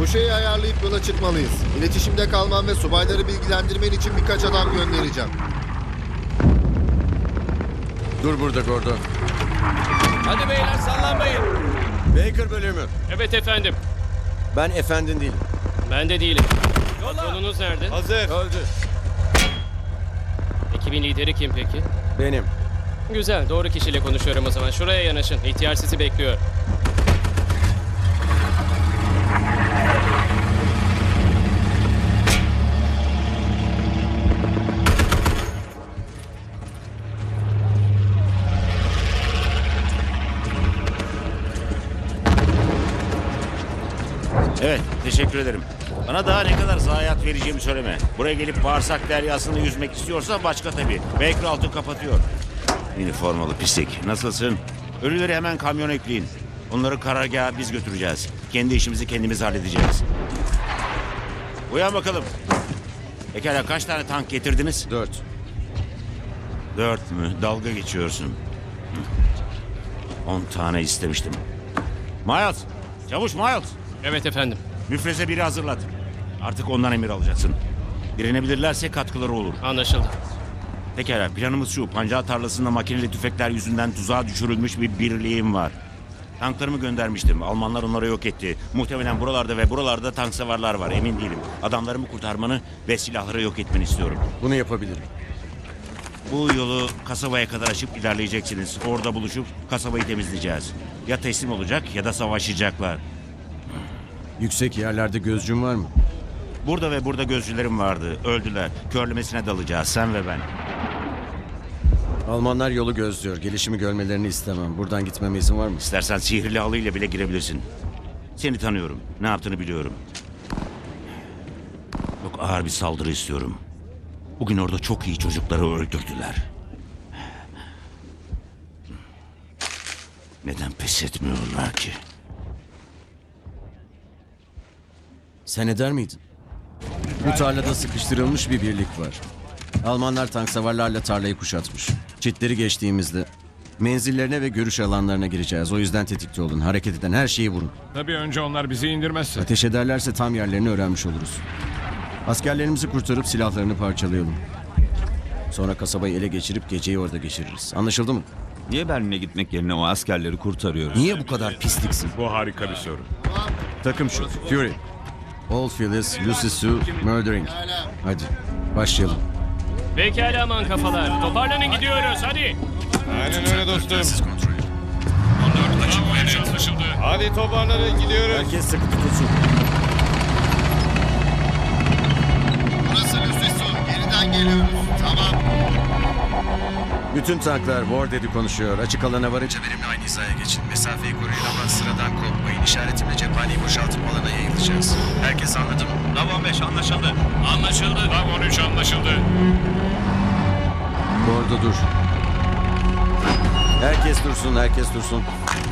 Köşeyi ayarlayıp yola çıkmalıyız. İletişimde kalman ve subayları bilgilendirmen için birkaç adam göndereceğim. Dur burada Gordon. Hadi beyler sallanmayın. Baker bölümü. Evet efendim. Ben efendin değilim. Ben de değilim. Patronunuz nerede? Hazır. Öldü. Ekibin lideri kim peki? Benim. Güzel, doğru kişiyle konuşuyorum o zaman. Şuraya yanaşın. İhtiyar sizi bekliyor. Evet, teşekkür ederim. Bana daha ne kadar zayiat vereceğimi söyleme. Buraya gelip bağırsak deryasında yüzmek istiyorsa başka tabii. Baker altı kapatıyor. Üniformalı pislik. Nasılsın? Ölüleri hemen kamyona ekleyin. Onları karargaha biz götüreceğiz. Kendi işimizi kendimiz halledeceğiz. Uyan bakalım. Pekala kaç tane tank getirdiniz? 4. 4 mü? Dalga geçiyorsun. 10 tane istemiştim. Miles! Çavuş Miles! Evet efendim. Müfreze biri hazırlat. Artık ondan emir alacaksın. Direnebilirlerse katkıları olur. Anlaşıldı. Pekala planımız şu. Pancağı tarlasında makineli tüfekler yüzünden tuzağa düşürülmüş bir birliğim var. Tanklarımı göndermiştim. Almanlar onları yok etti. Muhtemelen buralarda ve buralarda tank savarlar var. Emin değilim. Adamlarımı kurtarmanı ve silahları yok etmeni istiyorum. Bunu yapabilirim. Bu yolu kasabaya kadar açıp ilerleyeceksiniz. Orada buluşup kasabayı temizleyeceğiz. Ya teslim olacak ya da savaşacaklar. Yüksek yerlerde gözcüm var mı? Burada ve burada gözcülerim vardı. Öldüler. Körlemesine dalacağız sen ve ben. Almanlar yolu gözlüyor. Gelişimi görmelerini istemem. Buradan gitmeme izin var mı? İstersen sihirli halıyla bile girebilirsin. Seni tanıyorum. Ne yaptığını biliyorum. Çok ağır bir saldırı istiyorum. Bugün orada çok iyi çocukları öldürdüler. Neden pes etmiyorlar ki? Sen eder miydin? Bu tarlada sıkıştırılmış bir birlik var. Almanlar tank savarlarla tarlayı kuşatmış. Çitleri geçtiğimizde menzillerine ve görüş alanlarına gireceğiz. O yüzden tetikte olun. Hareket eden her şeyi vurun. Tabii önce onlar bizi indirmezse. Ateş ederlerse tam yerlerini öğrenmiş oluruz. Askerlerimizi kurtarıp silahlarını parçalayalım. Sonra kasabayı ele geçirip geceyi orada geçiririz. Anlaşıldı mı? Niye Berlin'e gitmek yerine o askerleri kurtarıyoruz? Niye bu kadar pisliksin? Bu harika bir soru. Takım şu. Fury. All Phyllis, Lucy Sue, Murdering. Hadi başlayalım. Pekala aman kafalar. Toparlanın gidiyoruz hadi. Aynen öyle dostum. Kontrol. Anlaşıldı. Hadi toparlanın gidiyoruz. Herkes sıkı tutulsun. Burası Lucisu. Geriden geliyoruz. Tamam. Bütün tanklar War dedi konuşuyor. Açık alana varınca benimle aynı hizaya geçin. Mesafeyi koruyun ama sıradan kopmayın. İşaretimle cephaneyi boşaltıp alana yayılacağız. Herkes anladı mı? Tamam 5 anlaşıldı. Anlaşıldı. Tam 13 anlaşıldı. Orada dur. Herkes dursun, herkes dursun.